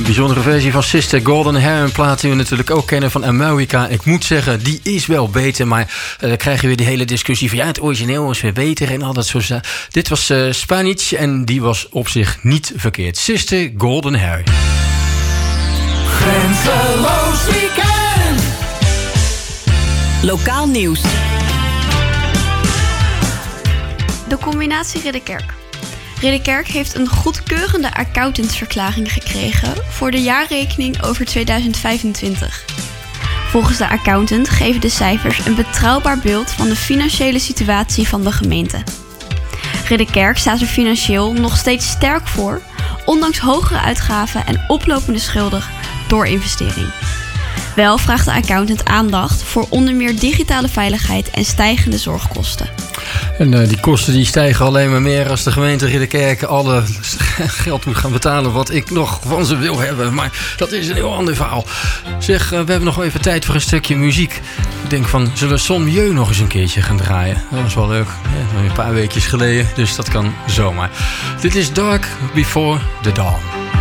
Een bijzondere versie van Sister Golden Hair. Een plaat die we natuurlijk ook kennen van America. Ik moet zeggen, die is wel beter. Maar dan krijg je weer die hele discussie van... ja, het origineel is weer beter en al dat soort zaken. Dit was Spanisch en die was op zich niet verkeerd. Sister Golden Hair. Grenzeloos weekend. Lokaal nieuws. De combinatie Ridderkerk. Ridderkerk heeft een goedkeurende accountantsverklaring gekregen voor de jaarrekening over 2025. Volgens de accountant geven de cijfers een betrouwbaar beeld van de financiële situatie van de gemeente. Ridderkerk staat er financieel nog steeds sterk voor, ondanks hogere uitgaven en oplopende schulden door investering. Wel vraagt de accountant aandacht voor onder meer digitale veiligheid en stijgende zorgkosten. En die kosten die stijgen alleen maar meer als de gemeente Ridderkerk alle geld moet gaan betalen wat ik nog van ze wil hebben. Maar dat is een heel ander verhaal. Zeg, we hebben nog even tijd voor een stukje muziek. Ik denk van, zullen we Son Mieu nog eens een keertje gaan draaien? Dat was wel leuk. Ja, een paar weekjes geleden, dus dat kan zomaar. Dit is Dark Before the Dawn.